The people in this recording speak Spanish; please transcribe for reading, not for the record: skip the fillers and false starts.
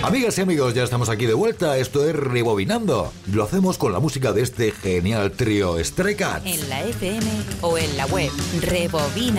Amigas y amigos, ya estamos aquí de vuelta. Esto es Rebobinando. Lo hacemos con la música de este genial trío Stray Cats. En la FM o en la web Rebobina.